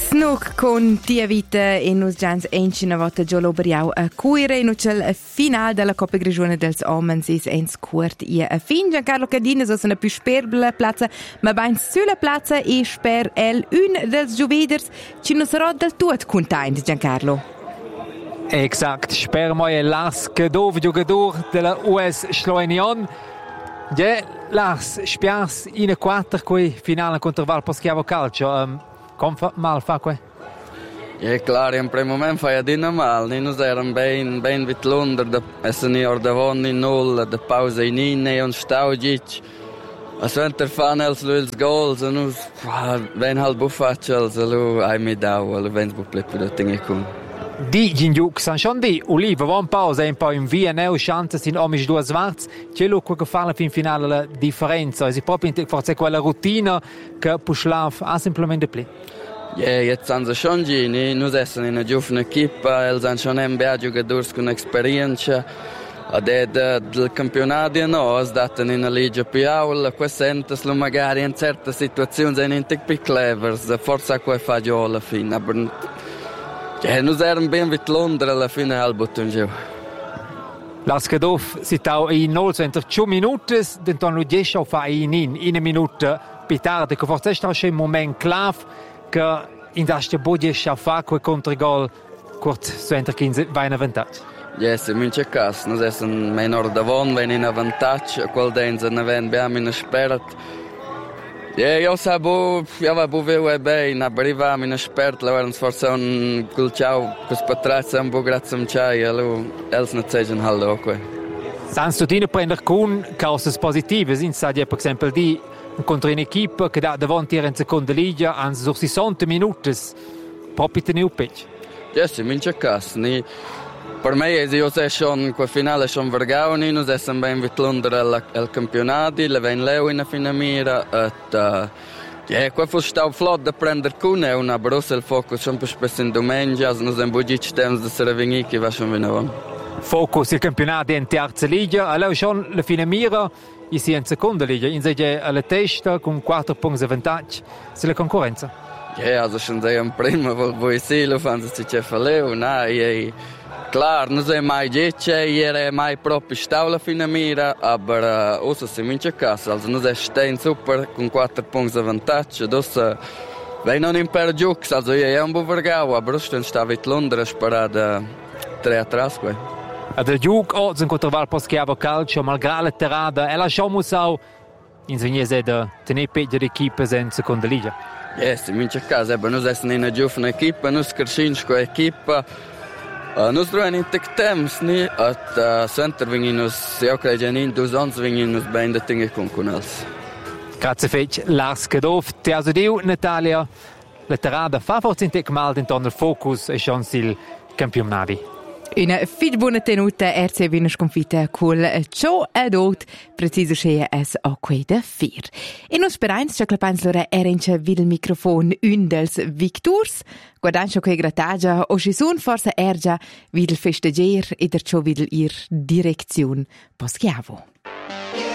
Snook con Tia Vita e nus gians una volta già l'oberiau a cuire in il final della Coppa Grigione dels Omens is ens cuort a fin. Giancarlo Cadine so una più sperbla plaza, ma bain sulla plaza e sper el un dels giuveders ci non sarà del tutto content, Giancarlo. Exakt, sper moi Lars Kedov, giocatore della US Slovenion. Ja, Lars, spiars in 4 qui finale contro Val Poschiavo Calcio. Come mal fa qua? Ja, klar, in primo moment fa ja dina mal. Ni nos eran ben vit Londra, da essen i ordavon in 0, da pausa in inne und Staugic. As venter fan els luils goals, und us ben halt buffacels, lu ai mi dau, lu vens bu plepi da tinge kun. Di gingiuc san schon di Oliva von pausa un po' in via neu chances in omisch due svarts c'è lo che fa fin finale la differenza è proprio forse quella routine che puschlaf ha semplicemente pli. Ja, jetzt sind sie schon gini, nus essen in una giovane equipa, els han schon NBA giocadors con esperienza. Del campionato no, sdaten in una liga più aula, quest'entes lo magari in certe situazioni sono un po' più clevers, forse a qua fa già alla fine, aber ja, nus eran ben vit Londra alla fine al button giù. Lars Kedov sitau in 0 center 2 minutos, denton lo 10 au fa in una minuta più tardi, che forse sta un moment clav che in dasche bodie scha fa quel contrigol kurz so enter 15 va in vantaggio. Yes, in mince cas, nus essen menor davon, ven in vantaggio, quel denza ne ven beam in spert. Ja, io sabo, ja va buveu bene, arrivam in spert, la erano forse un culciau, cos patrazza un po' grazie am chai, els ne zegen hallo qua. Sans tutine prender con causas positive, in sadia per esempio di contro un'equipe che da davanti era in seconda liga, ans sur 60 minutos, proprio teniu pitch. Ja, sì, mince cas, ni per me io se schon quel finale schon vergauni, nus essen ben vit Londra al campionati, le ven leu in a fine mira et ja, qua fu stau flot da prender con e una Brussel focus schon più spesso in domenica, nus en bugic temps da sera veni che va schon venavon. Focus il campionato in terza liga, allora schon la fine mira, e si in seconda liga, in sei alla testa con 4 punti di vantaggio sulla concorrenza. Ja, also schon sei am prima, wo ich sehe, lo fanno si c'è faleu, klar, non sei mai dice, ieri mai proprio stau la fine mira, aber ossa si mince casa, also non sei stein super con 4 punti di vantaggio, dossa vei non in per giux, also io un po' vergau, aber sten stava in Londra sparada 3 atrás qua. Ad il giug oggi contro Val Poschiavo Calcio, malgrado la terrada, e lasciamo sau in segnese da tenere peggio di equipe in seconda liga. Yes, in mince casa, aber noi siamo in una giovane equipa, noi cresciamo equipa. Noi troviamo in tec temps, ni, at center vinginus, io credo in 2 anni vinginus ben da tinge con els. Grazie fece Lars Kedov, te has diu Natalia, la terrada fa forse in tec mal d'intorno al focus e schon sil campionati. Una fit buona tenuta RC vina sconfitta col ciò ad ot preciso che es a quei da fir. E nos speranza che clapans lora erincha vid il microfon un dels victors, guardancio quei grattagia o ci sun forse ergia vid il festagier e der ciò vid il ir direzione Poschiavo.